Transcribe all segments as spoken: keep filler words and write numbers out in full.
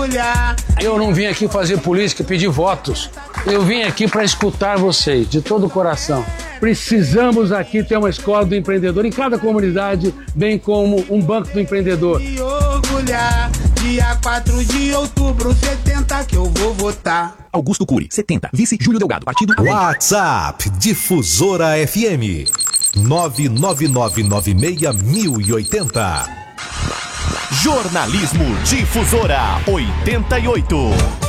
orgulhar. Eu não vim aqui fazer política, pedir votos. Eu vim aqui para escutar vocês, de todo o coração. Precisamos aqui ter uma escola do empreendedor em cada comunidade, bem como um banco do empreendedor. E orgulhar, dia quatro de outubro, setenta que eu vou votar. Augusto Cury, setenta. Vice Júlio Delgado, partido... WhatsApp, Difusora F M, nove nove nove nove seis mil e oitenta. Jornalismo Difusora oitenta e oito.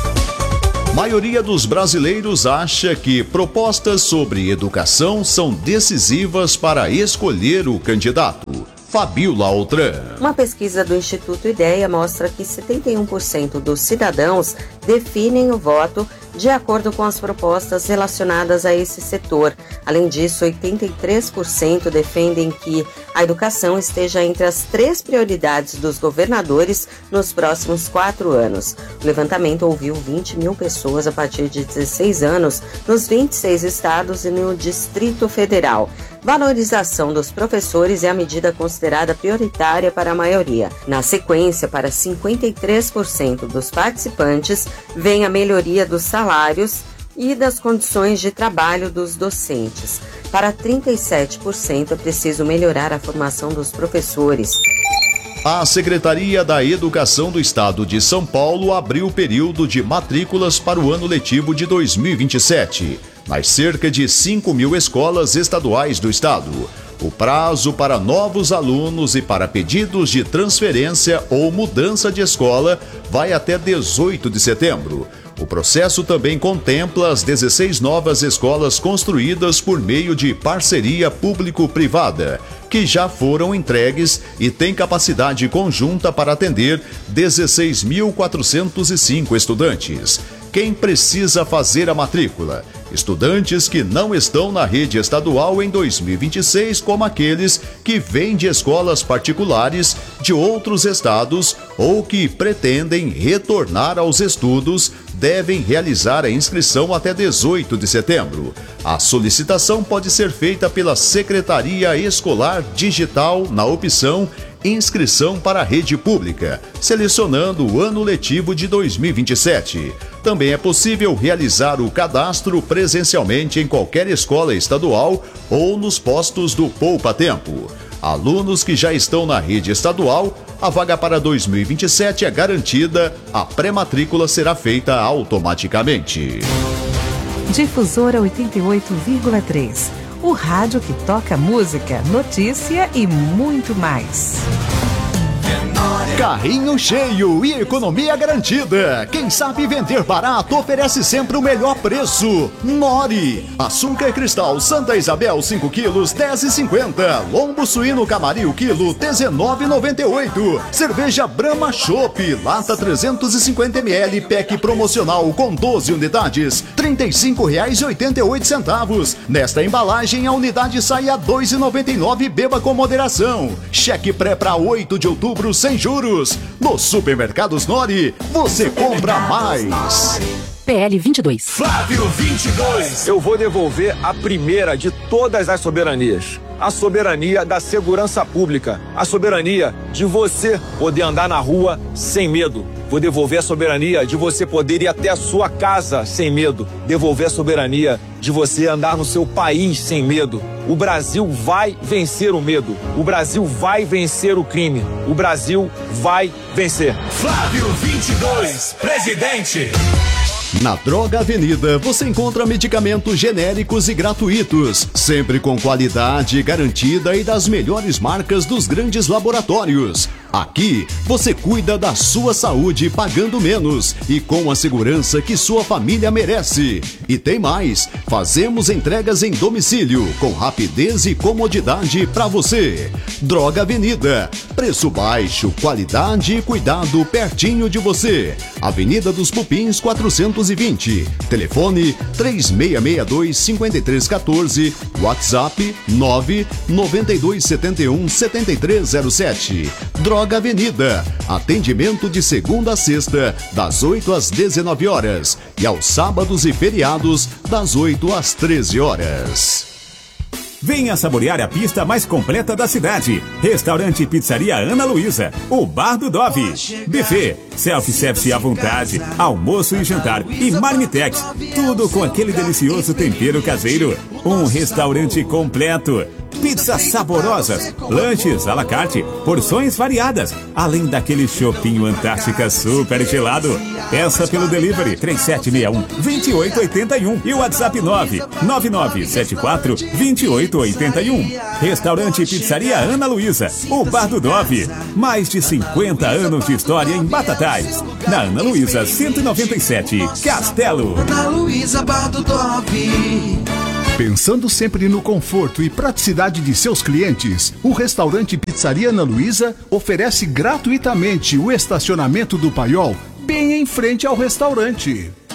Maioria dos brasileiros acha que propostas sobre educação são decisivas para escolher o candidato. Fabiola Altran. Uma pesquisa do Instituto Ideia mostra que setenta e um por cento dos cidadãos definem o voto de acordo com as propostas relacionadas a esse setor. Além disso, oitenta e três por cento defendem que a educação esteja entre as três prioridades dos governadores nos próximos quatro anos. O levantamento ouviu vinte mil pessoas a partir de dezesseis anos nos vinte e seis estados e no Distrito Federal. Valorização dos professores é a medida considerada prioritária para a maioria. Na sequência, para cinquenta e três por cento dos participantes, vem a melhoria dos salários e das condições de trabalho dos docentes. Para trinta e sete por cento é preciso melhorar a formação dos professores. A Secretaria da Educação do Estado de São Paulo abriu o período de matrículas para o ano letivo de dois mil e vinte e sete, nas cerca de cinco mil escolas estaduais do estado. O prazo para novos alunos e para pedidos de transferência ou mudança de escola vai até dezoito de setembro. O processo também contempla as dezesseis novas escolas construídas por meio de parceria público-privada, que já foram entregues e têm capacidade conjunta para atender dezesseis mil quatrocentos e cinco estudantes. Quem precisa fazer a matrícula? Estudantes que não estão na rede estadual em dois mil e vinte e seis, como aqueles que vêm de escolas particulares de outros estados ou que pretendem retornar aos estudos, devem realizar a inscrição até dezoito de setembro. A solicitação pode ser feita pela Secretaria Escolar Digital na opção Inscrição para a Rede Pública, selecionando o ano letivo de dois mil e vinte e sete. Também é possível realizar o cadastro presencialmente em qualquer escola estadual ou nos postos do Poupa Tempo. Alunos que já estão na rede estadual, a vaga para dois mil e vinte e sete é garantida, a pré-matrícula será feita automaticamente. Difusora oitenta e oito vírgula três. O rádio que toca música, notícia e muito mais. Carrinho cheio e economia garantida. Quem sabe vender barato oferece sempre o melhor preço. Nori. Açúcar cristal Santa Isabel cinco quilos, dez e cinquenta. Lombo suíno Camaril quilo, dezenove e noventa e oito. Cerveja Brahma Chopp, lata trezentos e cinquenta mililitros, pack promocional com doze unidades, trinta e cinco reais e oitenta e oito centavos. Nesta embalagem a unidade sai a dois reais e noventa e nove centavos. Beba com moderação. Cheque pré para oito de outubro sem juros. No Supermercados Nori, você compra mais. P L vinte e dois. Flávio vinte e dois. Eu vou devolver a primeira de todas as soberanias. A soberania da segurança pública. A soberania de você poder andar na rua sem medo. Vou devolver a soberania de você poder ir até a sua casa sem medo. Devolver a soberania de você andar no seu país sem medo. O Brasil vai vencer o medo. O Brasil vai vencer o crime. O Brasil vai vencer. Flávio vinte e dois, presidente. Na Droga Avenida você encontra medicamentos genéricos e gratuitos, sempre com qualidade garantida e das melhores marcas dos grandes laboratórios. Aqui você cuida da sua saúde pagando menos e com a segurança que sua família merece. E tem mais, fazemos entregas em domicílio com rapidez e comodidade para você. Droga Avenida, preço baixo, qualidade e cuidado pertinho de você. Avenida dos Pupins quatrocentos e vinte, telefone três seis seis dois, cinco três um quatro, WhatsApp nove nove dois sete um sete três zero sete. Droga Avenida, atendimento de segunda a sexta, das oito às dezenove horas e aos sábados e feriados, das oito às treze horas. Venha saborear a pista mais completa da cidade. Restaurante e Pizzaria Ana Luísa, o Bar do Dove. Buffet, self-service à vontade, almoço e jantar e marmitex. Tudo com aquele delicioso tempero caseiro. Um restaurante completo. Pizzas saborosas, lanches à la carte, porções variadas, além daquele chopinho Antártica super gelado. Peça pelo delivery três sete seis um, dois oito oito um e o WhatsApp nove nove nove sete quatro, dois oito oito um. Restaurante e Pizzaria Ana Luísa, o Bar do Dove. Mais de cinquenta anos de história em Batatais. Na Ana Luísa cento e noventa e sete, Castelo. Ana Luísa, Bar do Dove. Pensando sempre no conforto e praticidade de seus clientes, o restaurante Pizzaria Ana Luísa oferece gratuitamente o estacionamento do Paiol bem em frente ao restaurante.